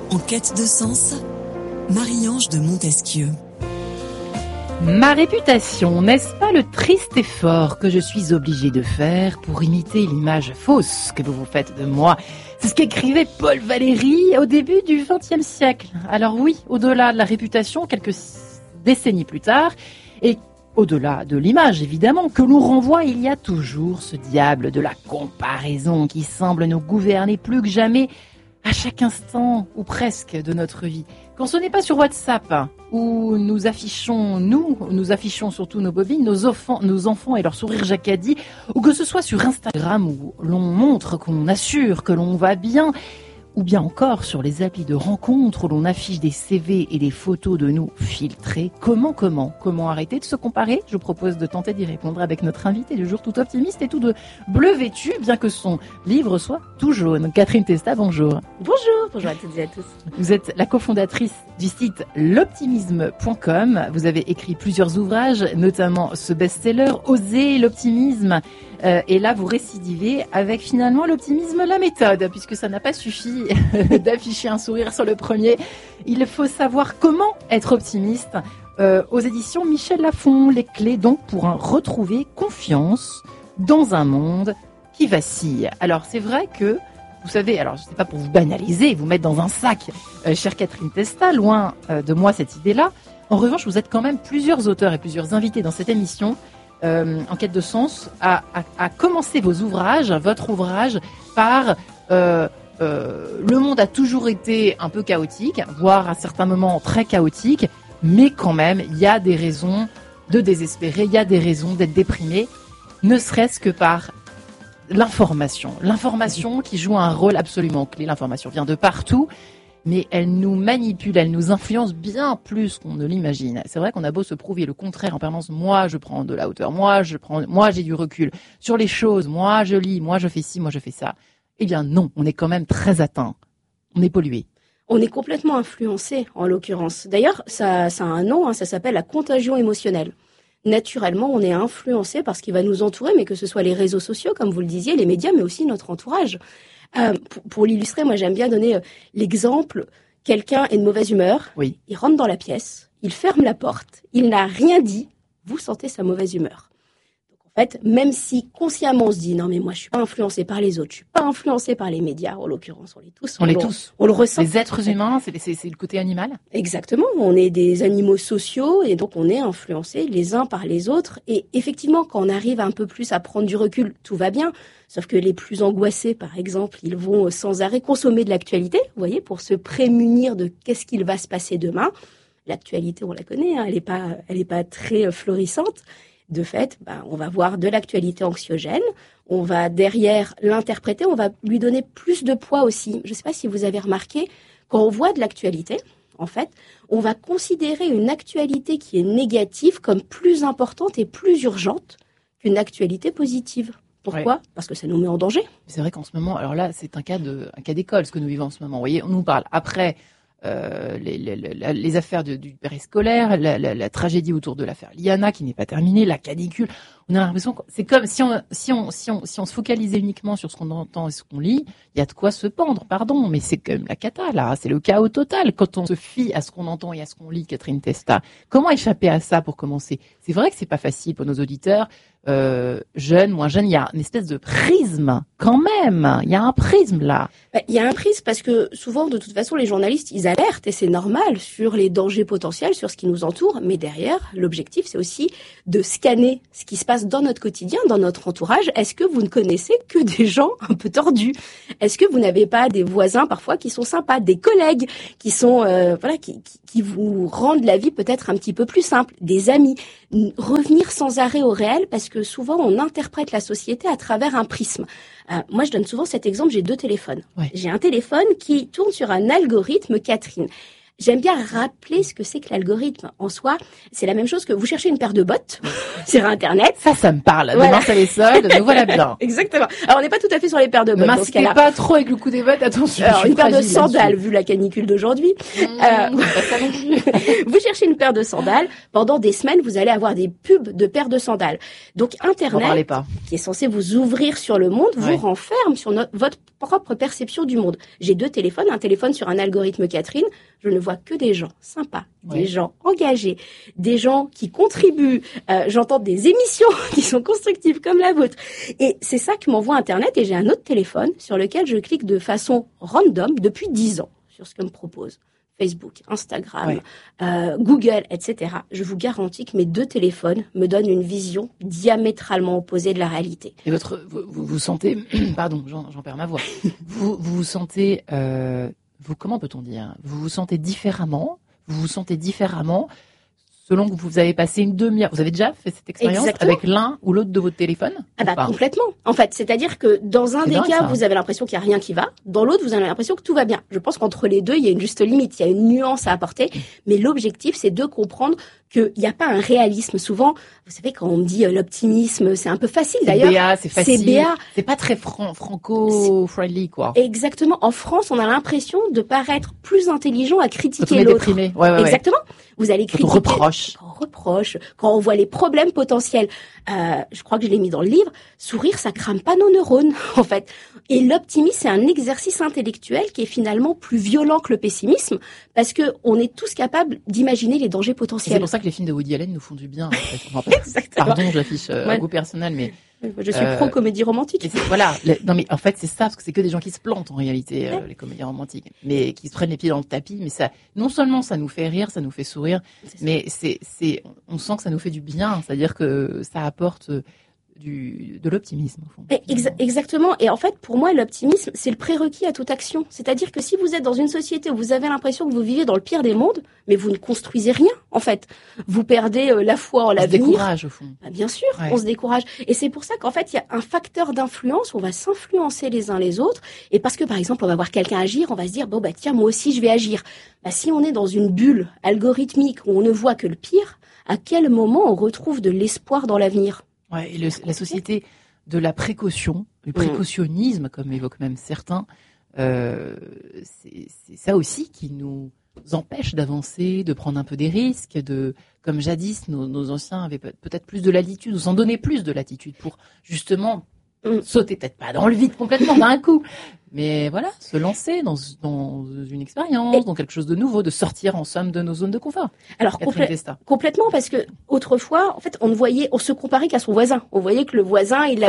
En quête de sens, Marie-Ange de Montesquieu. Ma réputation, n'est-ce pas le triste effort que je suis obligée de faire pour imiter l'image fausse que vous vous faites de moi? C'est ce qu'écrivait Paul Valéry au début du XXe siècle. Alors oui, au-delà de la réputation, quelques décennies plus tard, et au-delà de l'image, évidemment, que l'on renvoie, il y a toujours ce diable de la comparaison qui semble nous gouverner plus que jamais à chaque instant, ou presque, de notre vie. Quand ce n'est pas sur WhatsApp, où nous affichons surtout nos bobines, nos enfants et leur sourire jacadi, ou que ce soit sur Instagram où l'on montre, qu'on assure que l'on va bien, ou bien encore sur les applis de rencontres où l'on affiche des CV et des photos de nous filtrées. Comment arrêter de se comparer? Je vous propose de tenter d'y répondre avec notre invité du jour, tout optimiste et tout de bleu vêtu, bien que son livre soit tout jaune. Catherine Testa, bonjour. Bonjour à toutes et à tous. Vous êtes la cofondatrice du site l'optimisme.com. Vous avez écrit plusieurs ouvrages, notamment ce best-seller, Oser l'optimisme. Et là, vous récidivez avec finalement l'optimisme, la méthode, puisque ça n'a pas suffi d'afficher un sourire sur le premier. Il faut savoir comment être optimiste. Aux éditions Michel Lafon, les clés donc pour retrouver confiance dans un monde qui vacille. Alors c'est vrai que, vous savez, alors je ne sais pas pour vous banaliser, vous mettre dans un sac, chère Catherine Testa, loin de moi cette idée-là. En revanche, vous êtes quand même plusieurs auteurs et plusieurs invités dans cette émission en quête de sens à commencer votre ouvrage par le monde a toujours été un peu chaotique, voire à certains moments très chaotique, mais quand même il y a des raisons de désespérer, il y a des raisons d'être déprimé, ne serait-ce que par l'information qui joue un rôle absolument clé. L'information vient de partout, mais elle nous manipule, elle nous influence bien plus qu'on ne l'imagine. C'est vrai qu'on a beau se prouver le contraire en permanence. Moi, je prends de la hauteur. Moi, j'ai du recul sur les choses. Moi, je lis. Moi, je fais ci. Moi, je fais ça. Eh bien, non. On est quand même très atteint. On est pollué. On est complètement influencé, en l'occurrence. D'ailleurs, ça a un nom, ça s'appelle la contagion émotionnelle. Naturellement, on est influencé par ce qui va nous entourer, mais que ce soit les réseaux sociaux, comme vous le disiez, les médias, mais aussi notre entourage. Pour l'illustrer, moi j'aime bien donner l'exemple, quelqu'un est de mauvaise humeur, oui. Il rentre dans la pièce, il ferme la porte, il n'a rien dit, vous sentez sa mauvaise humeur. Donc en fait, même si consciemment on se dit non mais moi je suis pas influencé par les autres, je suis pas influencé par les médias, en l'occurrence on l'est tous. On le ressent. Les êtres humains, c'est le côté animal. Exactement, on est des animaux sociaux et donc on est influencés les uns par les autres. Et effectivement, quand on arrive un peu plus à prendre du recul, tout va bien. Sauf que les plus angoissés, par exemple, ils vont sans arrêt consommer de l'actualité, vous voyez, pour se prémunir de qu'est-ce qu'il va se passer demain. L'actualité, on la connaît, elle est pas très florissante. De fait, on va voir de l'actualité anxiogène. On va derrière l'interpréter, on va lui donner plus de poids aussi. Je ne sais pas si vous avez remarqué, quand on voit de l'actualité, en fait, on va considérer une actualité qui est négative comme plus importante et plus urgente qu'une actualité positive. Pourquoi ? Ouais. Parce que ça nous met en danger. C'est vrai qu'en ce moment, alors là, c'est un cas d'école, ce que nous vivons en ce moment. Vous voyez, on nous parle après les affaires du périscolaire, la tragédie autour de l'affaire Liana qui n'est pas terminée, la canicule. On a l'impression que c'est comme si on se focalisait uniquement sur ce qu'on entend et ce qu'on lit, il y a de quoi se pendre, pardon, mais c'est quand même la cata, là, c'est le chaos total quand on se fie à ce qu'on entend et à ce qu'on lit, Catherine Testa. Comment échapper à ça pour commencer ? C'est vrai que c'est pas facile pour nos auditeurs, jeunes, moins jeunes, il y a une espèce de prisme, quand même, il y a un prisme là. Il y a un prisme parce que souvent, de toute façon, les journalistes, ils alertent, et c'est normal, sur les dangers potentiels, sur ce qui nous entoure, mais derrière, l'objectif, c'est aussi de scanner ce qui se passe dans notre quotidien, dans notre entourage. Est-ce que vous ne connaissez que des gens un peu tordus ? Est-ce que vous n'avez pas des voisins parfois qui sont sympas, des collègues qui sont qui vous rendent la vie peut-être un petit peu plus simple, des amis ? Revenir sans arrêt au réel, parce que souvent on interprète la société à travers un prisme. Moi je donne souvent cet exemple, j'ai 2 téléphones. Ouais. J'ai un téléphone qui tourne sur un algorithme, Catherine. J'aime bien rappeler ce que c'est que l'algorithme. En soi, c'est la même chose que vous cherchez une paire de bottes sur Internet. Ça me parle. Voilà. Demain, ça les soldes, nous voilà bien. Exactement. Alors, on n'est pas tout à fait sur les paires de bottes. Ne dans ce cas-là. pas trop avec le coup des bottes, attention. Alors, une paire de fragile sandales, là-dessus. vu la canicule d'aujourd'hui. Pas ça non plus. Vous cherchez une paire de sandales. Pendant des semaines, vous allez avoir des pubs de paires de sandales. Donc, N'en parlez Internet, pas. qui est censé vous ouvrir sur le monde, vous Ouais. renferme sur votre propre perception du monde. J'ai 2 téléphones, un téléphone sur un algorithme Catherine. Je ne vois que des gens sympas, Ouais. des gens engagés, des gens qui contribuent. J'entends des émissions qui sont constructives comme la vôtre. Et c'est ça que m'envoie Internet. Et j'ai un autre téléphone sur lequel je clique de façon random depuis 10 ans sur ce que me propose Facebook, Instagram, Google, etc. Je vous garantis que mes 2 téléphones me donnent une vision diamétralement opposée de la réalité. Et vous sentez, pardon, j'en perds ma voix. Vous sentez, comment peut-on dire? Vous vous sentez différemment selon que vous avez passé une demi-heure. Vous avez déjà fait cette expérience Exactement. avec l'un ou l'autre de votre téléphone? Ah ou bah pas complètement. En fait, c'est-à-dire que dans un C'est des dingue, cas, ça. vous avez l'impression qu'il n'y a rien qui va. Dans l'autre, vous avez l'impression que tout va bien. Je pense qu'entre les deux, il y a une juste limite, il y a une nuance à apporter. Mais l'objectif, c'est de comprendre qu'il n'y a pas un réalisme. Souvent, vous savez, quand on me dit l'optimisme, c'est un peu facile d'ailleurs. BA, c'est facile. C'est BA. C'est pas très franco-friendly, quoi. Exactement. En France, on a l'impression de paraître plus intelligent à Quand on critiquer est l'autre. déprimé. Ouais. Exactement. Vous allez Quand on critiquer. reproche. Quand on reproche, quand on voit les problèmes potentiels. Je crois que je l'ai mis dans le livre. Sourire, ça crame pas nos neurones, en fait. Et l'optimisme, c'est un exercice intellectuel qui est finalement plus violent que le pessimisme, parce que on est tous capables d'imaginer les dangers C'est potentiels. pour ça que les films de Woody Allen nous font du bien. En fait. On va pas- Exactement. Pardon, j'affiche un Ouais. goût personnel, mais Je suis pro-comédie romantique. et voilà. Non, mais en fait, c'est ça, parce que c'est que des gens qui se plantent en réalité, les comédies romantiques, mais qui se prennent les pieds dans le tapis. Mais ça, non seulement ça nous fait rire, ça nous fait sourire, C'est ça. mais on sent que ça nous fait du bien. C'est-à-dire que ça apporte de l'optimisme au fond. Exactement. Et en fait, pour moi, l'optimisme, c'est le prérequis à toute action. C'est-à-dire que si vous êtes dans une société où vous avez l'impression que vous vivez dans le pire des mondes, mais vous ne construisez rien, en fait. Vous perdez la foi en On se l'avenir. décourage au fond. Bah, bien sûr, Ouais. on se décourage. Et c'est pour ça qu'en fait, il y a un facteur d'influence, on va s'influencer les uns les autres. Et parce que, par exemple, on va voir quelqu'un agir, on va se dire, bon, bah, tiens, moi aussi, je vais agir. Bah, si on est dans une bulle algorithmique où on ne voit que le pire, à quel moment on retrouve de l'espoir dans l'avenir? Ouais, et la société de la précaution, du précautionnisme, comme évoquent même certains, c'est ça aussi qui nous empêche d'avancer, de prendre un peu des risques, comme jadis, nos anciens avaient peut-être plus de latitude, ou s'en donnaient plus de latitude pour justement sauter peut-être pas dans le vide complètement d'un coup, mais voilà, se lancer dans une expérience, dans quelque chose de nouveau, de sortir en somme de nos zones de confort. Alors Catherine Testa. complètement, parce que autrefois, en fait, on se comparait qu'à son voisin. On voyait que le voisin, il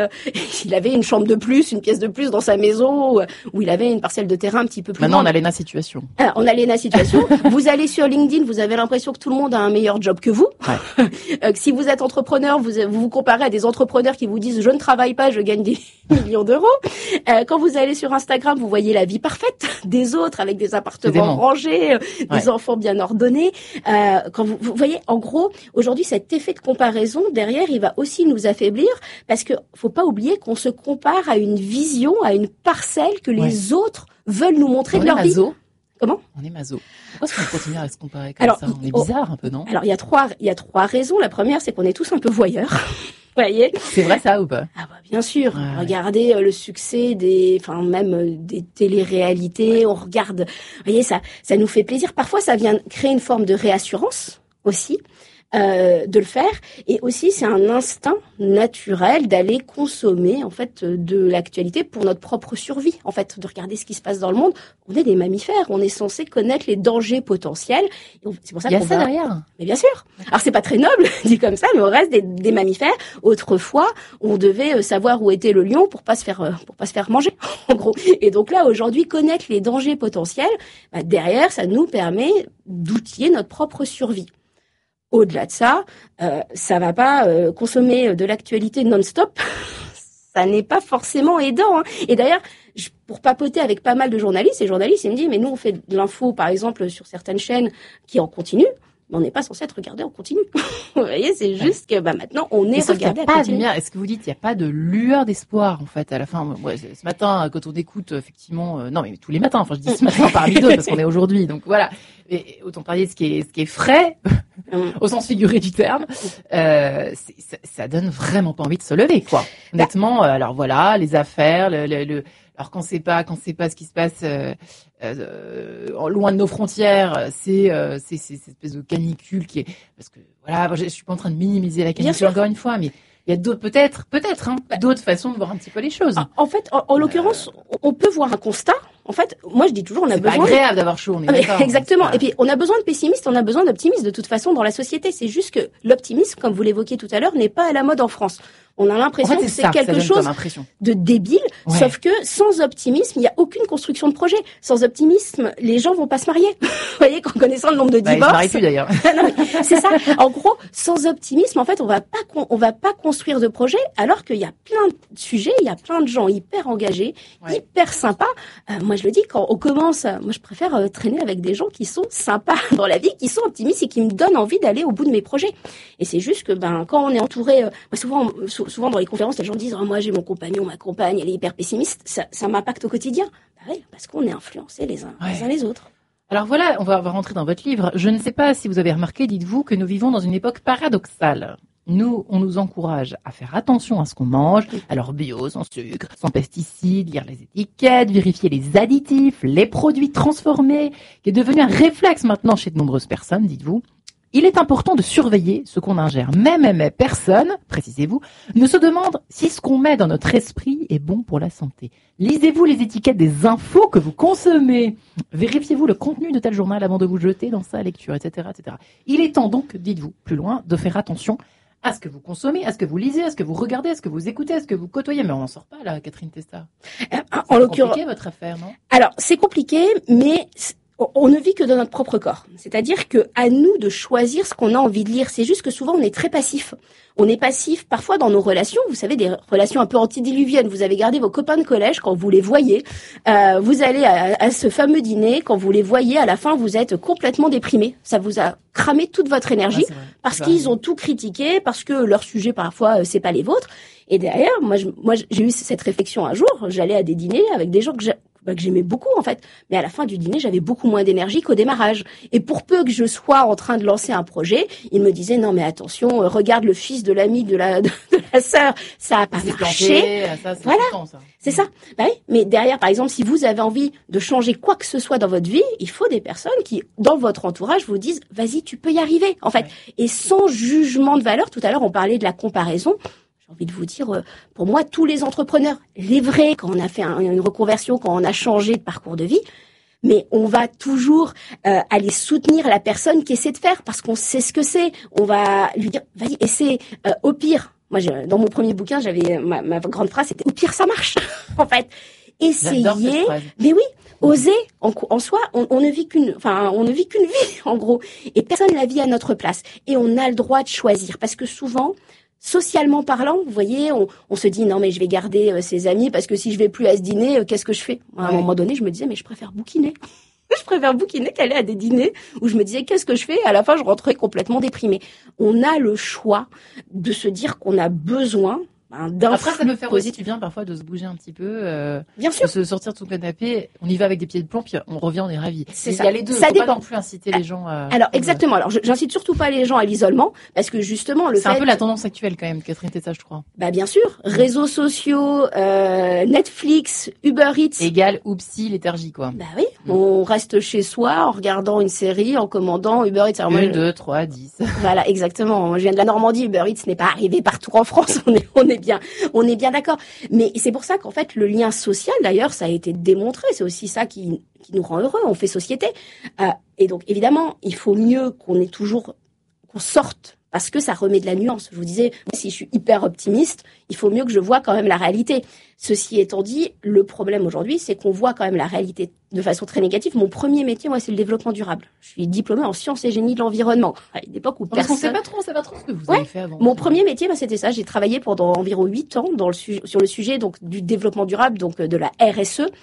avait une chambre de plus, une pièce de plus dans sa maison, ou il avait une parcelle de terrain un petit peu plus Maintenant, grande. on a l'ENA situation. Alors, on a l'ENA situation. Vous allez sur LinkedIn, vous avez l'impression que tout le monde a un meilleur job que vous. Ouais. Que si vous êtes entrepreneur, vous comparez à des entrepreneurs qui vous disent « je ne travaille pas, je gagne des millions d'euros ». Quand vous allez sur Instagram, vous voyez la vie parfaite des autres avec des appartements rangés, des enfants bien ordonnés. Quand vous voyez, en gros, aujourd'hui, cet effet de comparaison, derrière, il va aussi nous affaiblir parce que faut pas oublier qu'on se compare à une vision, à une parcelle que les autres veulent nous montrer de leur vie. Comment? On est maso. Pourquoi est-ce qu'on continue à se comparer comme ça? On est bizarre un peu, non? Alors, il y a trois raisons. La première, c'est qu'on est tous un peu voyeurs. Vous voyez? C'est vrai ça ou pas? Ah bah bien sûr. Ouais. Regardez le succès des téléréalités. On regarde. Vous voyez, ça nous fait plaisir. Parfois, ça vient créer une forme de réassurance aussi. De le faire, et aussi c'est un instinct naturel d'aller consommer en fait de l'actualité pour notre propre survie, en fait, de regarder ce qui se passe dans le monde. On est des mammifères, on est censé connaître les dangers potentiels. C'est pour ça il y a ça derrière. Mais bien sûr. Alors c'est pas très noble dit comme ça, mais on reste des mammifères. Autrefois, on devait savoir où était le lion pour pas se faire manger, en gros. Et donc là aujourd'hui, connaître les dangers potentiels, derrière, ça nous permet d'outiller notre propre survie. Au-delà de ça, ça va pas consommer de l'actualité non-stop. Ça n'est pas forcément aidant. Hein. Et d'ailleurs, pour papoter avec pas mal de journalistes, ils me disent, mais nous, on fait de l'info, par exemple, sur certaines chaînes qui en continuent. mais on n'est pas censé être regardé en continu. Vous voyez, c'est juste que maintenant, on est regardé à continu. Est-ce que vous dites qu'il n'y a pas de lueur d'espoir, en fait, à la fin? Ce matin, quand on écoute, effectivement, non, mais tous les matins, enfin, je dis ce matin parmi deux, parce qu'on est aujourd'hui, donc voilà. Et autant parler de ce qui est frais, au sens figuré du terme, ça donne vraiment pas envie de se lever, quoi. Honnêtement, alors voilà, les affaires, alors quand c'est pas ce qui se passe loin de nos frontières, c'est cette espèce de canicule qui est, parce que voilà, je suis pas en train de minimiser la canicule encore une fois, mais il y a d'autres d'autres façons de voir un petit peu les choses. En fait, en l'occurrence, on peut voir un constat. En fait, moi je dis toujours, on a besoin. C'est pas agréable d'avoir chaud, on est d'accord. Exactement. Et puis on a besoin de pessimistes, on a besoin d'optimistes de toute façon dans la société. C'est juste que l'optimisme, comme vous l'évoquiez tout à l'heure, n'est pas à la mode en France. On a l'impression que c'est quelque chose de débile, sauf que sans optimisme, il n'y a aucune construction de projet. Sans optimisme, les gens vont pas se marier. Vous voyez, en connaissant le nombre de divorces. Ils se marient plus d'ailleurs. C'est ça. En gros, sans optimisme, en fait, on va pas construire de projet, alors qu'il y a plein de sujets, il y a plein de gens hyper engagés, hyper sympas. Moi, je le dis, quand on commence, moi, je préfère traîner avec des gens qui sont sympas dans la vie, qui sont optimistes et qui me donnent envie d'aller au bout de mes projets. Et c'est juste que, quand on est entouré, souvent dans les conférences, les gens disent, moi, j'ai mon compagnon, ma compagne, elle est hyper pessimiste. Ça m'impacte au quotidien. Bah oui, parce qu'on est influencés les uns les autres. Alors voilà, on va rentrer dans votre livre. Je ne sais pas si vous avez remarqué, dites-vous, que nous vivons dans une époque paradoxale. Nous, on nous encourage à faire attention à ce qu'on mange, alors bio, sans sucre, sans pesticides, lire les étiquettes, vérifier les additifs, les produits transformés, qui est devenu un réflexe maintenant chez de nombreuses personnes, dites-vous. Il est important de surveiller ce qu'on ingère. Mais personne, précisez-vous, ne se demande si ce qu'on met dans notre esprit est bon pour la santé. Lisez-vous les étiquettes des infos que vous consommez. Vérifiez-vous le contenu de tel journal avant de vous jeter dans sa lecture, etc., etc. Il est temps donc, dites-vous, plus loin, de faire attention à ce que vous consommez, à ce que vous lisez, à ce que vous regardez, à ce que vous écoutez, à ce que vous côtoyez. Mais on n'en sort pas là, Catherine Testa. En l'occurrence, c'est compliqué votre affaire, non? Alors, c'est compliqué, mais on ne vit que dans notre propre corps. C'est-à-dire que à nous de choisir ce qu'on a envie de lire. C'est juste que souvent on est très passif. On est passif parfois dans nos relations. Vous savez, des relations un peu antidiluviennes. Vous avez gardé vos copains de collège quand vous les voyez. Vous allez à ce fameux dîner. Quand vous les voyez, à la fin, vous êtes complètement déprimé. Ça vous a cramé toute votre énergie parce qu'ils ont tout critiqué, parce que leur sujet parfois c'est pas les vôtres. Et derrière, moi j'ai eu cette réflexion un jour. J'allais à des dîners avec des gens que j'aimais beaucoup en fait, mais à la fin du dîner j'avais beaucoup moins d'énergie qu'au démarrage, et pour peu que je sois en train de lancer un projet, ils me disaient non mais attention, regarde le fils de l'ami de la sœur, ça a pas marché, voilà, c'est ça. Bah oui, mais derrière par exemple si vous avez envie de changer quoi que ce soit dans votre vie, il faut des personnes qui dans votre entourage vous disent vas-y tu peux y arriver en fait, et sans jugement de valeur. Tout à l'heure on parlait de la comparaison. J'ai envie de vous dire, pour moi, tous les entrepreneurs, les vrais, quand on a fait une reconversion, quand on a changé de parcours de vie, mais on va toujours aller soutenir la personne qui essaie de faire, parce qu'on sait ce que c'est. On va lui dire, vas-y, essaie. Au pire, moi, dans mon premier bouquin, j'avais ma grande phrase, c'était au pire, ça marche. En fait, essayez. Mais oui. Oser, en soi, on ne vit qu'une vie, en gros. Et personne la vit à notre place. Et on a le droit de choisir, parce que souvent, socialement parlant, vous voyez, on se dit non mais je vais garder ses amis parce que si je vais plus à ce dîner, qu'est-ce que je fais? À un moment donné, je me disais mais je préfère bouquiner. Je préfère bouquiner qu'aller à des dîners où je me disais qu'est-ce que je fais? À la fin, je rentrais complètement déprimée. On a le choix de se dire qu'on a besoin d'un. Après, ça peut faire aussi du bien parfois de se bouger un petit peu, bien sûr, de se sortir de son canapé. On y va avec des pieds de plomb, puis on revient, on est ravis. C'est ça. Il y a les deux. Ça dépend. Pas non plus inciter les gens. Alors exactement. Alors j'incite surtout pas les gens à l'isolement, parce que justement c'est un peu la tendance actuelle quand même, Catherine Testa, je crois. Bah bien sûr. Réseaux sociaux, Netflix, Uber Eats. Égale oupsie, léthargie quoi. Bah oui. On reste chez soi en regardant une série, en commandant Uber Eats. Alors, 1, 2, 3, 10. Voilà, exactement. Moi, je viens de la Normandie. Uber Eats n'est pas arrivé partout en France. On est bien d'accord. Mais c'est pour ça qu'en fait, le lien social, d'ailleurs, ça a été démontré. C'est aussi ça qui nous rend heureux. On fait société. Et donc, évidemment, il faut mieux qu'on sorte, parce que ça remet de la nuance. Je vous disais, si je suis hyper optimiste, il faut mieux que je vois quand même la réalité. Ceci étant dit, le problème aujourd'hui, c'est qu'on voit quand même la réalité de façon très négative. Mon premier métier, moi, c'est le développement durable. Je suis diplômée en sciences et génie de l'environnement. À une époque où personne... On sait pas trop ce que vous avez fait avant. Mon premier métier, c'était ça. J'ai travaillé pendant environ 8 ans sur le sujet donc du développement durable, donc de la RSE.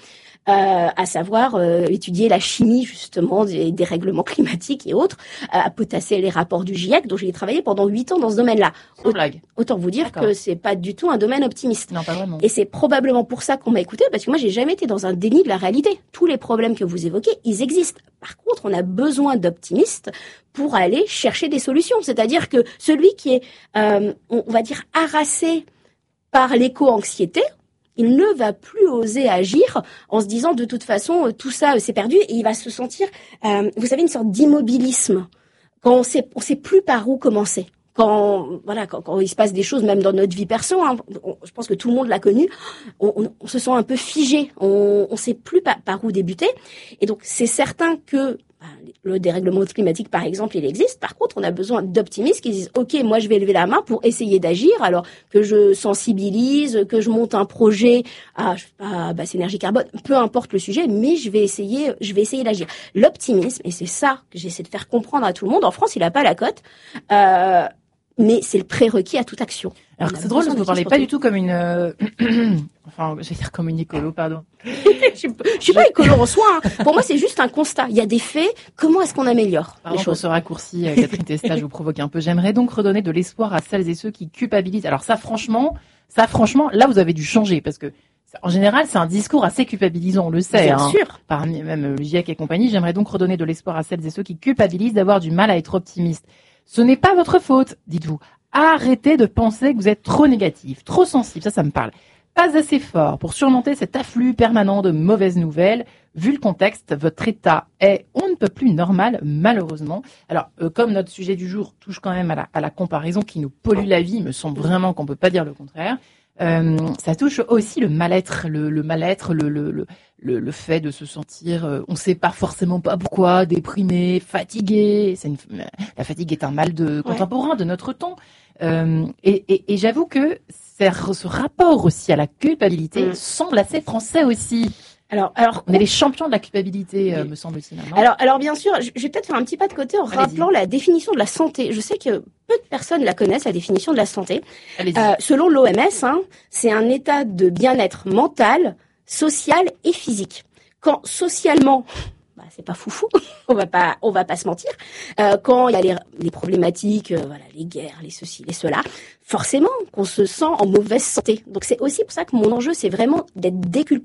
à savoir étudier la chimie justement des règlements climatiques et autres, à potasser les rapports du GIEC, dont j'ai travaillé pendant 8 ans dans ce domaine-là. Sans blague. Autant vous dire que c'est pas du tout un domaine optimiste. Non, pas vraiment. Et c'est probablement pour ça qu'on m'a écouté, parce que moi j'ai jamais été dans un déni de la réalité. Tous les problèmes que vous évoquez, ils existent. Par contre, on a besoin d'optimistes pour aller chercher des solutions. C'est-à-dire que celui qui est, on va dire, harassé par l'éco-anxiété, il ne va plus oser agir en se disant de toute façon tout ça c'est perdu, et il va se sentir, vous savez, une sorte d'immobilisme quand on sait plus par où commencer. Quand il se passe des choses, même dans notre vie perso, hein, je pense que tout le monde l'a connu, on se sent un peu figé, on sait plus par où débuter, et donc c'est certain que le dérèglement climatique, par exemple, il existe. Par contre, on a besoin d'optimistes qui disent « Ok, moi, je vais lever la main pour essayer d'agir. Alors que je sensibilise, que je monte un projet à basse énergie carbone, peu importe le sujet, mais je vais essayer d'agir. » L'optimisme, et c'est ça que j'essaie de faire comprendre à tout le monde. En France, il n'a pas la cote. Mais c'est le prérequis à toute action. Alors c'est drôle parce que vous parlez pas du tout comme une, enfin, je vais dire comme une écolo, pardon. Je suis pas écolo en soi. Hein. Pour moi, c'est juste un constat. Il y a des faits. Comment est-ce qu'on améliore Pardon les pour choses? ce raccourci, Catherine Testa, je vous provoque un peu. J'aimerais donc redonner de l'espoir à celles et ceux qui culpabilisent. Alors ça, franchement, là, vous avez dû changer parce que en général, c'est un discours assez culpabilisant, on le sait. Bien hein. sûr. Parmi même le GIEC et compagnie, j'aimerais donc redonner de l'espoir à celles et ceux qui culpabilisent d'avoir du mal à être optimistes. Ce n'est pas votre faute, dites-vous. Arrêtez de penser que vous êtes trop négatif, trop sensible, ça me parle. Pas assez fort pour surmonter cet afflux permanent de mauvaises nouvelles. Vu le contexte, votre état est on ne peut plus normal, malheureusement. Alors, comme notre sujet du jour touche quand même à la comparaison qui nous pollue la vie, il me semble vraiment qu'on peut pas dire le contraire. Ça touche aussi le mal-être, le fait de se sentir, on sait pas forcément pas pourquoi, déprimé, fatigué. La fatigue est un mal contemporain de notre temps. Et j'avoue que ce rapport aussi à la culpabilité semble assez français aussi. Alors, on est les champions de la culpabilité, me semble-t-il. Alors bien sûr, je vais peut-être faire un petit pas de côté en rappelant la définition de la santé. Je sais que peu de personnes la connaissent, la définition de la santé. Selon l'OMS, hein, c'est un état de bien-être mental, social et physique. Quand socialement, c'est pas foufou, on va pas se mentir. Quand il y a les problématiques, les guerres, les ceci, les cela, forcément qu'on se sent en mauvaise santé. Donc c'est aussi pour ça que mon enjeu, c'est vraiment d'être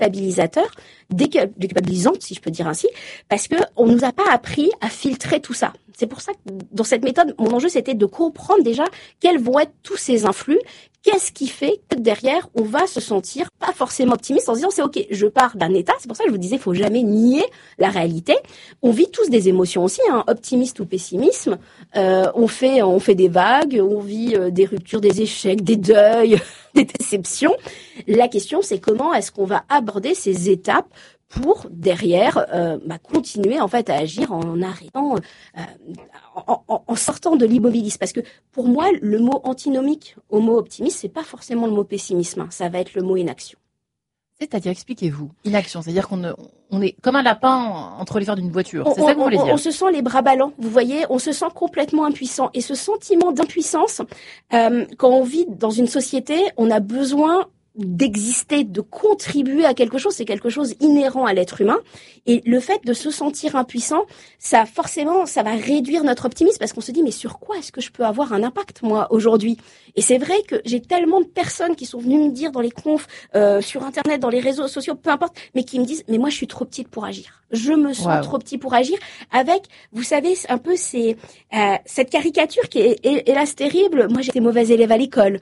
déculpabilisante, si je peux dire ainsi, parce que on nous a pas appris à filtrer tout ça. C'est pour ça que dans cette méthode, mon enjeu, c'était de comprendre déjà quels vont être tous ces influx. Qu'est-ce qui fait que derrière, on va se sentir pas forcément optimiste en se disant c'est ok, je pars d'un état. C'est pour ça que je vous disais, faut jamais nier la réalité. On vit tous des émotions aussi, hein, optimiste ou pessimisme. On fait des vagues, on vit des ruptures, des échecs, des deuils, des déceptions. La question, c'est comment est-ce qu'on va aborder ces étapes pour derrière continuer en fait à agir en arrêtant, en sortant de l'immobilisme. Parce que pour moi, le mot antinomique au mot optimiste, c'est pas forcément le mot pessimisme, hein, ça va être le mot inaction. C'est-à-dire, expliquez-vous, inaction, c'est-à-dire qu'on est comme un lapin entre les phares d'une voiture. C'est ça que vous voulez dire? On se sent les bras ballants, vous voyez, on se sent complètement impuissant. Et ce sentiment d'impuissance, quand on vit dans une société, on a besoin d'exister, de contribuer à quelque chose, c'est quelque chose inhérent à l'être humain. Et le fait de se sentir impuissant, ça va réduire notre optimisme parce qu'on se dit mais sur quoi est-ce que je peux avoir un impact moi aujourd'hui? Et c'est vrai que j'ai tellement de personnes qui sont venues me dire dans les confs, sur internet, dans les réseaux sociaux, peu importe, mais qui me disent mais moi je suis trop petite pour agir. Je me sens trop petit pour agir. Avec, vous savez, un peu cette caricature qui est hélas terrible. Moi j'étais mauvaise élève à l'école.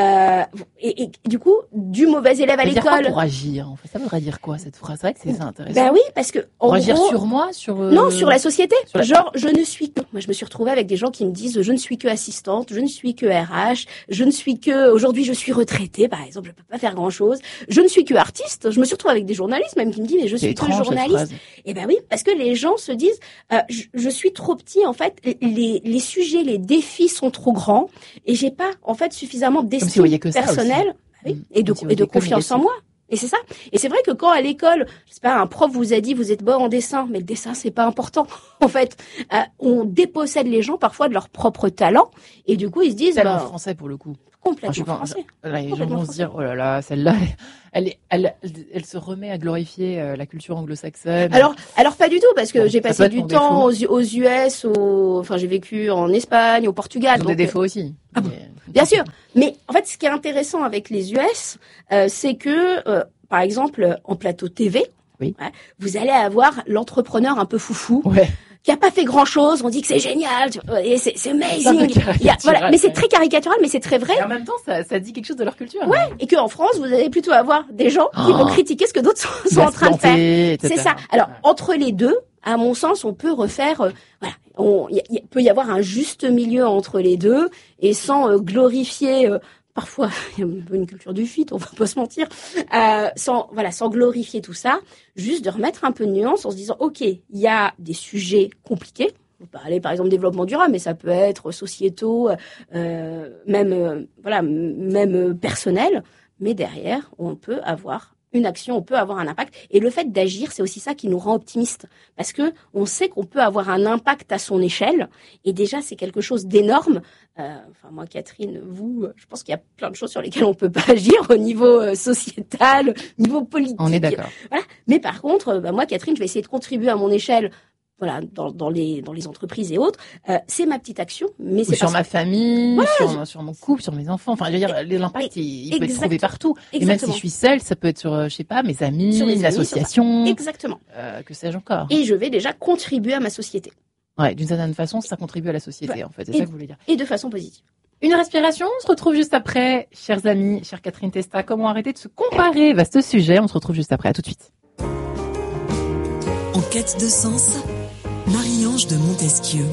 Et du coup, du mauvais élève à l'école. Quoi pour agir, en fait, ça voudrait dire quoi cette phrase? C'est vrai que c'est ça intéressant. Ben oui, parce que pour agir sur moi, non, sur la société. Genre, je ne suis que. Moi, je me suis retrouvée avec des gens qui me disent, je ne suis que assistante, je ne suis que RH, je ne suis que. Aujourd'hui, je suis retraitée, par exemple, je peux pas faire grand chose. Je ne suis que artiste. Je me suis retrouvée avec des journalistes même qui me disent, mais je suis que journaliste. Et ben oui, parce que les gens se disent, je suis trop petit. En fait, les sujets, les défis sont trop grands et j'ai pas en fait suffisamment d'estime personnelle. Oui, et de confiance en moi. Et c'est ça. Et c'est vrai que quand à l'école, je sais pas, un prof vous a dit vous êtes bon en dessin, mais le dessin c'est pas important. En fait, on dépossède les gens parfois de leur propre talent, et du coup ils se disent tellement français pour le coup. Complètement français. Les gens vont se dire, oh là là, celle-là, elle se remet à glorifier la culture anglo-saxonne. Alors pas du tout, parce que j'ai ça passé peut du être temps aux US, enfin j'ai vécu en Espagne, au Portugal. Ils ont des défauts aussi. Bien sûr. Mais en fait, ce qui est intéressant avec les US, c'est que, par exemple, en plateau TV, vous allez avoir l'entrepreneur un peu foufou. Qui a pas fait grand chose, on dit que c'est génial, et c'est amazing. Voilà, mais c'est très caricatural, mais c'est très vrai. Et en même temps, ça dit quelque chose de leur culture. Ouais, et qu'en France, vous allez plutôt avoir des gens qui vont critiquer ce que d'autres sont en train de faire. C'est ça. Alors, entre les deux, à mon sens, on peut refaire, il peut y avoir un juste milieu entre les deux, et sans glorifier, parfois, il y a un peu une culture du feat, on va pas se mentir, sans glorifier tout ça, juste de remettre un peu de nuance en se disant, ok, il y a des sujets compliqués, on peut parler par exemple développement durable, mais ça peut être sociétaux, même personnel, mais derrière, on peut avoir une action, on peut avoir un impact. Et le fait d'agir, c'est aussi ça qui nous rend optimistes. Parce que on sait qu'on peut avoir un impact à son échelle. Et déjà, c'est quelque chose d'énorme. Moi, Catherine, je pense qu'il y a plein de choses sur lesquelles on peut pas agir au niveau sociétal, au niveau politique. On est d'accord. Voilà. Mais par contre, moi, Catherine, je vais essayer de contribuer à mon échelle. Voilà, dans les entreprises et autres, c'est ma petite action, mais c'est sur ma famille, sur mon couple, sur mes enfants. Enfin, je veux dire, l'impact, il peut être trouvé partout. Et même si je suis seule, ça peut être sur, je sais pas, mes amis, une association. Exactement. Que sais-je encore. Et je vais déjà contribuer à ma société. Ouais, d'une certaine façon, ça contribue à la société, en fait. C'est ça que vous voulez dire. Et de façon positive. Une respiration, on se retrouve juste après. Chers amis, chère Catherine Testa, comment arrêter de se comparer? Vaste sujet, on se retrouve juste après. À tout de suite. En quête de sens, Marie-Ange de Montesquieu.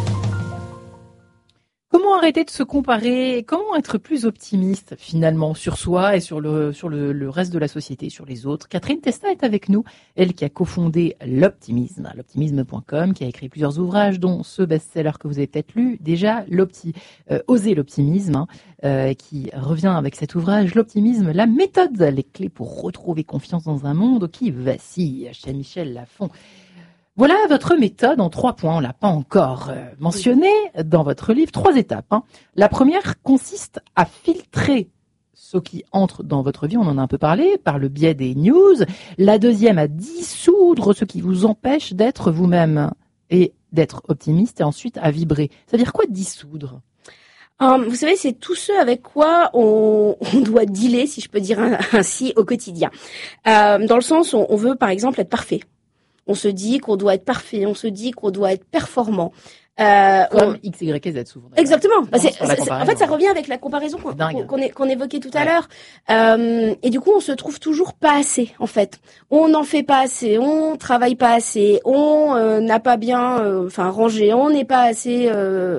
Comment arrêter de se comparer? Comment être plus optimiste finalement sur soi et sur le reste de la société, sur les autres? Catherine Testa est avec nous, elle qui a cofondé l'Optimisme, l'optimisme.com, qui a écrit plusieurs ouvrages, dont ce best-seller que vous avez peut-être lu déjà, Oser l'optimisme, qui revient avec cet ouvrage, l'optimisme, la méthode, les clés pour retrouver confiance dans un monde qui vacille, chez Michel Lafon. Voilà votre méthode en 3 points. On l'a pas encore mentionné dans votre livre. 3 étapes. La première consiste à filtrer ce qui entre dans votre vie. On en a un peu parlé par le biais des news. La deuxième, à dissoudre ce qui vous empêche d'être vous-même et d'être optimiste. Et ensuite, à vibrer. Ça veut dire quoi dissoudre? Vous savez, c'est tout ce avec quoi on doit dealer, si je peux dire ainsi, au quotidien. Dans le sens où on veut, par exemple, être parfait. On se dit qu'on doit être parfait, on se dit qu'on doit être performant. Comme X, Y, Z souvent. Exactement. En fait, ça revient avec la comparaison qu'on évoquait tout à l'heure. Et du coup, on se trouve toujours pas assez, en fait. On n'en fait pas assez, on travaille pas assez, on n'a pas bien, rangé, on n'est pas assez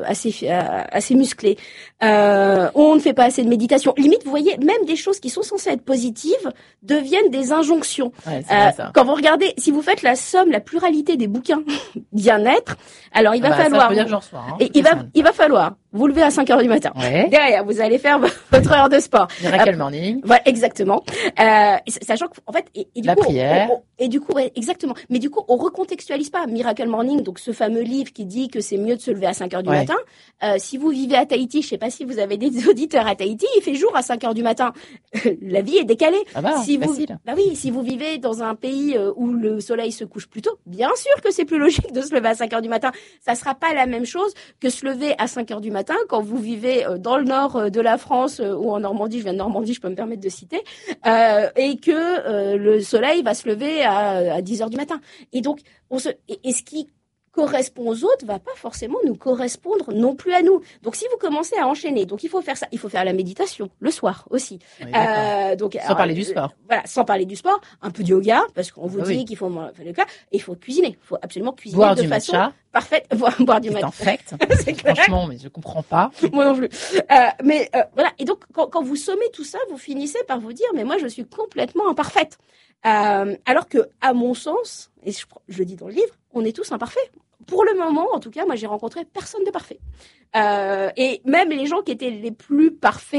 musclé. On ne fait pas assez de méditation. Limite, vous voyez, même des choses qui sont censées être positives deviennent des injonctions. Ouais, c'est vrai, ça. Quand vous regardez, si vous faites la somme, la pluralité des bouquins bien-être, alors il va falloir. Ça, je peux dire que j'en reçois, Et il va falloir vous lever à 5 heures du matin. Ouais. Derrière, vous allez faire votre heure de sport. Miracle Morning. Voilà, exactement. Sachant qu'en fait, et du la coup, prière. exactement. Mais du coup, on recontextualise pas Miracle Morning, donc ce fameux livre qui dit que c'est mieux de se lever à 5 heures du matin. Si vous vivez à Tahiti, je sais pas si vous avez des auditeurs à Tahiti, il fait jour à 5 heures du matin. La vie est décalée. Ah bah, si facile. si vous vivez dans un pays où le soleil se couche plus tôt, bien sûr que c'est plus logique de se lever à 5 heures du matin. Ça sera pas la même chose que se lever à 5 heures du matin quand vous vivez dans le nord de la France ou en Normandie, je viens de Normandie, je peux me permettre de citer, et que le soleil va se lever à 10 heures du matin. Et donc, et ce qui correspond aux autres va pas forcément nous correspondre non plus à nous. Donc si vous commencez à enchaîner, donc il faut faire ça, il faut faire la méditation le soir aussi. Oui, sans parler du sport. Voilà, sans parler du sport, un peu de yoga parce qu'on vous dit qu'il faut faire le yoga, et il faut cuisiner, il faut absolument cuisiner boire de du façon matcha. Parfaite, boire du matcha. Infect. C'est clair. Franchement, mais je comprends pas. Moi non plus. Voilà, et donc quand vous sommez tout ça, vous finissez par vous dire mais moi je suis complètement imparfaite. Alors que à mon sens, et je le dis dans le livre, on est tous imparfaits. Pour le moment, en tout cas, moi, j'ai rencontré personne de parfait. Et même les gens qui étaient les plus parfaits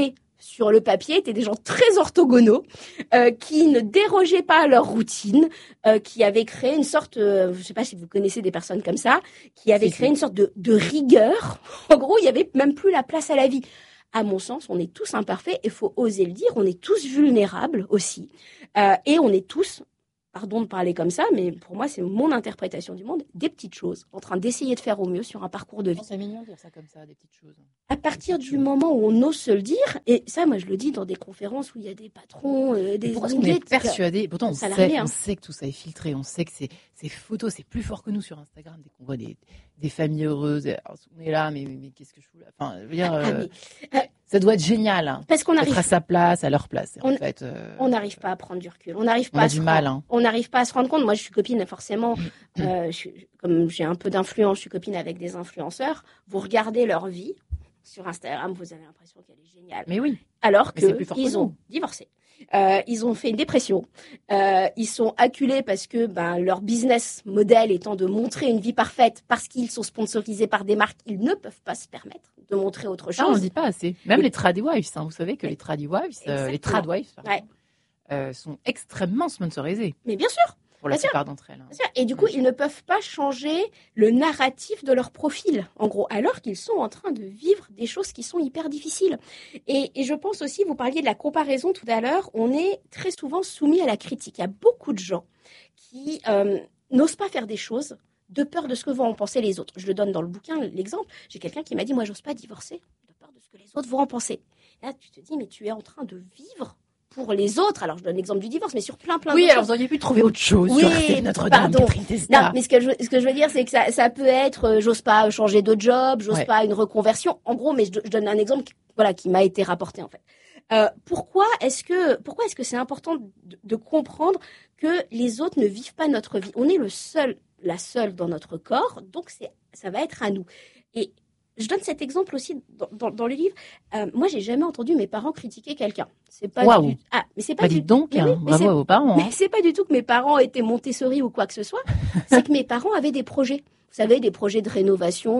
sur le papier étaient des gens très orthogonaux, qui ne dérogeaient pas à leur routine, qui avaient créé une sorte, je sais pas si vous connaissez des personnes comme ça, qui avaient créé une sorte de rigueur. En gros, il y avait même plus la place à la vie. À mon sens, on est tous imparfaits, il faut oser le dire, on est tous vulnérables aussi, et on est tous, pardon de parler comme ça, mais pour moi, c'est mon interprétation du monde, des petites choses, en train d'essayer de faire au mieux sur un parcours de vie. C'est mignon de dire ça comme ça, des petites choses. À partir du moment où on ose se le dire, et ça, moi, je le dis dans des conférences où il y a des patrons, des pourquoi est-ce qu'on est persuadé, pourtant on sait que tout ça est filtré, on sait que ces photos, c'est plus fort que nous sur Instagram, dès qu'on voit des familles heureuses, alors, on est là, mais qu'est-ce que je fous là? Enfin, je veux dire, ça doit être génial, hein, parce qu'on arrive à sa place, à leur place. En fait, on n'arrive pas à prendre du recul, on n'arrive pas on n'arrive pas à se rendre compte. Moi, je suis copine, forcément, comme j'ai un peu d'influence, je suis copine avec des influenceurs. Vous regardez leur vie sur Instagram, vous avez l'impression qu'elle est géniale. Mais oui. Alors qu'ils ont divorcé. Ils ont fait une dépression. Ils sont acculés parce que leur business model étant de montrer une vie parfaite, parce qu'ils sont sponsorisés par des marques, ils ne peuvent pas se permettre de montrer autre chose. Ça, on ne dit pas assez. Même les tradwives, hein, vous savez que les tradwives, sont extrêmement sponsorisées. Mais bien sûr. Pour la plupart d'entre elles. Hein. Et du coup, ils ne peuvent pas changer le narratif de leur profil, en gros, alors qu'ils sont en train de vivre des choses qui sont hyper difficiles. Et je pense aussi, vous parliez de la comparaison tout à l'heure, on est très souvent soumis à la critique. Il y a beaucoup de gens qui n'osent pas faire des choses de peur de ce que vont en penser les autres. Je le donne dans le bouquin, l'exemple. J'ai quelqu'un qui m'a dit, moi, j'ose pas divorcer de peur de ce que les autres vont en penser. Là, tu te dis, mais tu es en train de vivre pour les autres. Alors, je donne l'exemple du divorce, mais sur plein d'autres choses. Oui, alors vous auriez pu trouver autre chose. Oui, sur Notre-Dame, Catherine Testa. Non, mais ce que je veux dire, c'est que ça peut être, j'ose pas changer de job, j'ose pas une reconversion. En gros, mais je donne un exemple qui m'a été rapporté, en fait. Pourquoi est-ce que c'est important de comprendre que les autres ne vivent pas notre vie? On est la seule dans notre corps, donc ça va être à nous. Et je donne cet exemple aussi dans le livre. Moi, j'ai jamais entendu mes parents critiquer quelqu'un. C'est pas mais c'est pas bravo à vos parents. Mais c'est pas du tout que mes parents étaient Montessori ou quoi que ce soit. C'est que mes parents avaient des projets. Vous savez, des projets de rénovation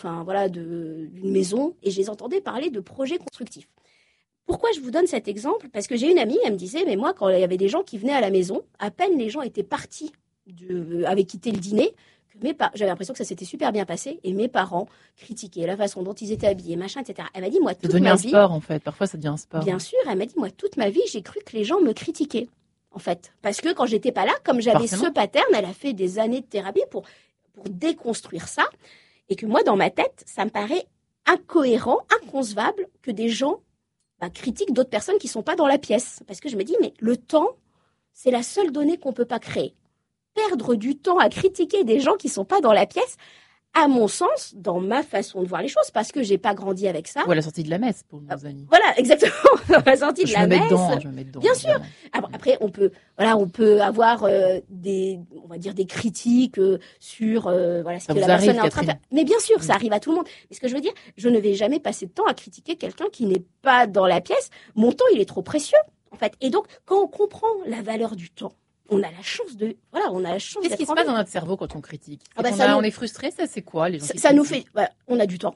d'une maison, et je les entendais parler de projets constructifs. Pourquoi je vous donne cet exemple? Parce que j'ai une amie, elle me disait, mais moi, quand il y avait des gens qui venaient à la maison, à peine les gens étaient partis, avaient quitté le dîner, j'avais l'impression que ça s'était super bien passé, et mes parents critiquaient la façon dont ils étaient habillés, machin, etc. Elle m'a dit, moi, toute ma vie... Ça devient un sport, en fait. Parfois, ça devient un sport. Bien sûr, elle m'a dit, moi, toute ma vie, j'ai cru que les gens me critiquaient, en fait. Parce que quand j'étais pas là, comme j'avais ce pattern, elle a fait des années de thérapie pour déconstruire ça, et que moi, dans ma tête, ça me paraît incohérent, inconcevable que des gens critiquent d'autres personnes qui sont pas dans la pièce. Parce que je me dis, mais le temps, c'est la seule donnée qu'on peut pas créer. Perdre du temps à critiquer des gens qui sont pas dans la pièce, à mon sens, dans ma façon de voir les choses, parce que j'ai pas grandi avec ça. Ou à la sortie de la messe, pour nos amis. Voilà, exactement, à la sortie de la messe. Je me mets dedans. Bien sûr. Après, on peut avoir des critiques sur ce que la personne est en train de faire. Mais bien sûr, ça arrive à tout le monde. Mais ce que je veux dire, je ne vais jamais passer de temps à critiquer quelqu'un qui n'est pas dans la pièce. Mon temps, il est trop précieux, en fait. Et donc, quand on comprend la valeur du temps, on a la chance Qu'est-ce qui se passe dans notre cerveau quand on critique? On est frustré, ça c'est quoi les gens ça nous fait on a du temps.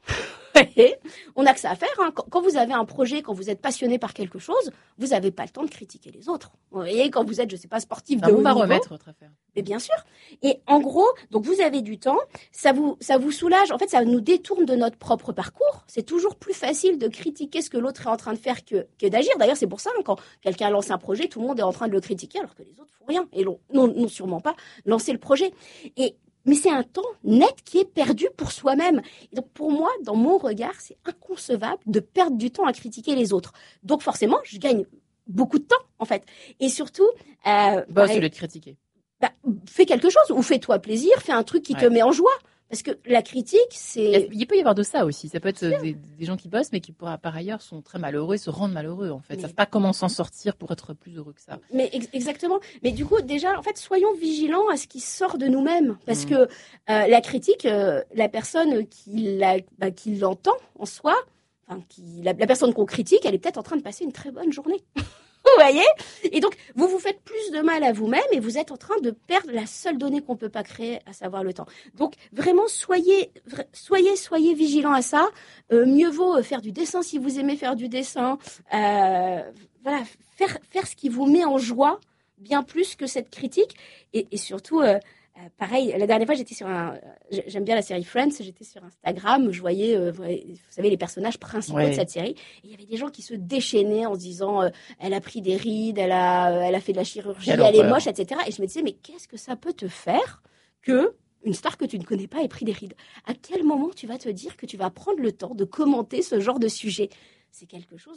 On a que ça à faire. Hein. Quand vous avez un projet, quand vous êtes passionné par quelque chose, vous n'avez pas le temps de critiquer les autres. Vous voyez, quand vous êtes, je sais pas, sportif de haut niveau. On va remettre votre affaire. Mais bien sûr. Et en gros, donc vous avez du temps, ça vous soulage. En fait, ça nous détourne de notre propre parcours. C'est toujours plus facile de critiquer ce que l'autre est en train de faire que d'agir. D'ailleurs, c'est pour ça, hein, quand quelqu'un lance un projet, tout le monde est en train de le critiquer alors que les autres font rien. Et non, sûrement pas lancer le projet. Mais c'est un temps net qui est perdu pour soi-même. Et donc, pour moi, dans mon regard, c'est inconcevable de perdre du temps à critiquer les autres. Donc, forcément, je gagne beaucoup de temps, en fait. Et surtout... au lieu de critiquer. Fais quelque chose, ou fais-toi plaisir, fais un truc qui te met en joie. Parce que la critique, c'est... Il peut y avoir de ça aussi. Ça peut être des gens qui bossent, mais qui, par ailleurs, sont très malheureux et se rendent malheureux, en fait. Ils ne savent pas comment s'en sortir pour être plus heureux que ça. Mais exactement. Mais du coup, déjà, en fait, soyons vigilants à ce qui sort de nous-mêmes. Parce que la critique, la personne qui l'entend en soi, la personne qu'on critique, elle est peut-être en train de passer une très bonne journée. Vous voyez? Et donc, vous vous faites plus de mal à vous-même et vous êtes en train de perdre la seule donnée qu'on peut pas créer, à savoir le temps. Donc, vraiment, soyez vigilants à ça. Mieux vaut faire du dessin si vous aimez faire du dessin. Voilà, faire ce qui vous met en joie, bien plus que cette critique. Et surtout, pareil, la dernière fois, j'aime bien la série Friends, j'étais sur Instagram, je voyais, vous savez, les personnages principaux de cette série, et il y avait des gens qui se déchaînaient en se disant, elle a pris des rides, elle a fait de la chirurgie, elle est moche, etc. Et je me disais, mais qu'est-ce que ça peut te faire que une star que tu ne connais pas ait pris des rides? À quel moment tu vas te dire que tu vas prendre le temps de commenter ce genre de sujet? C'est quelque chose